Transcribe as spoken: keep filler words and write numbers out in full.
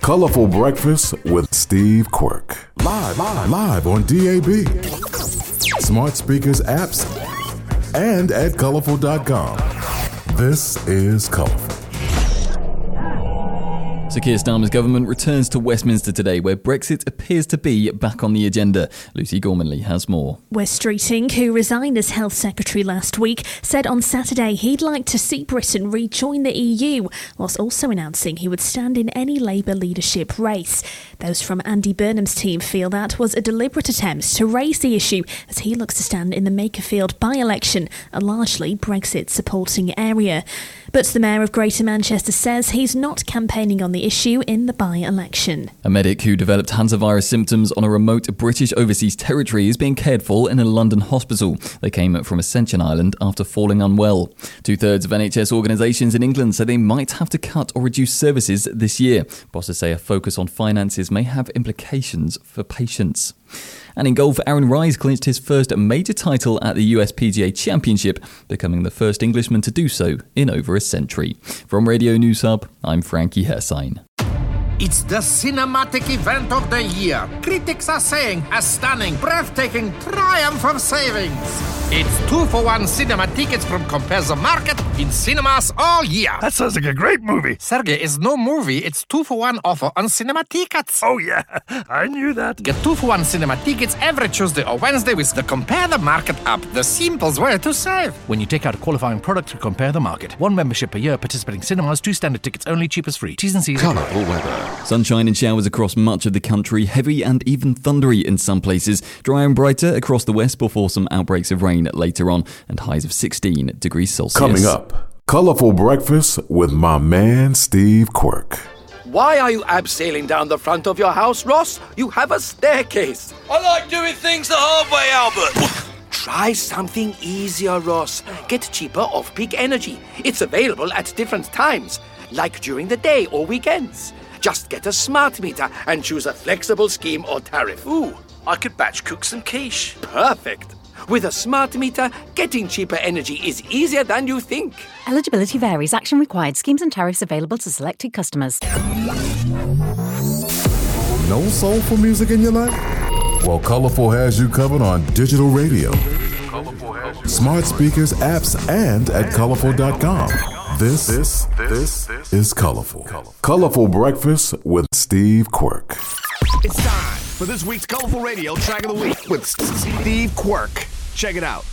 Colorful Breakfast with Steve Quirk. Live, live, live on D A B, smart speakers, apps, and at colorful dot com. This is Colorful. So Keir Starmer's government returns to Westminster today, where Brexit appears to be back on the agenda. Lucy Gormanley has more. Wes Streeting, who resigned as Health Secretary last week, said on Saturday he'd like to see Britain rejoin the E U, whilst also announcing he would stand in any Labour leadership race. Those from Andy Burnham's team feel that was a deliberate attempt to raise the issue as he looks to stand in the Makerfield by-election, a largely Brexit-supporting area. But the Mayor of Greater Manchester says he's not campaigning on the issue in the by-election. A medic who developed hantavirus symptoms on a remote British overseas territory is being cared for in a London hospital. They came from Ascension Island after falling unwell. Two-thirds of N H S organisations in England say they might have to cut or reduce services this year. Bosses say a focus on finances may have implications for patients. And in golf, Aaron Rise clinched his first major title at the U S P G A Championship, becoming the first Englishman to do so in over a century. From Radio News Hub, I'm Frankie Hersine. It's the cinematic event of the year. Critics are saying a stunning, breathtaking triumph of savings. It's two for one cinema tickets from Compare the Market in cinemas all year. That sounds like a great movie. Sergey, it's no movie. It's two for one offer on cinema tickets. Oh, yeah. I knew that. Get two for one cinema tickets every Tuesday or Wednesday with the Compare the Market app. The simplest way to save. When you take out a qualifying product to Compare the Market. One membership per year, participating cinemas, two standard tickets only, cheapest free. T's and C's. Colorful weather. Sunshine and showers across much of the country, heavy and even thundery in some places. Dry and brighter across the west before some outbreaks of rain later on, and highs of sixteen degrees Celsius. Coming up, Colorful Breakfast with my man Steve Quirk. Why are you abseiling down the front of your house, Ross? You have a staircase. I like doing things the hard way, Albert. Try something easier, Ross. Get cheaper off-peak energy. It's available at different times, like during the day or weekends. Just get a smart meter and choose a flexible scheme or tariff. Ooh, I could batch cook some quiche. Perfect. With a smart meter, getting cheaper energy is easier than you think. Eligibility varies. Action required. Schemes and tariffs available to selected customers. No soulful music in your life? Well, Colorful has you covered on digital radio, smart speakers, apps, and at colorful dot com. This, this, this is Colorful. Colorful Breakfast with Steve Quirk. It's time for this week's Colorful Radio Track of the Week with Steve Quirk. Check it out.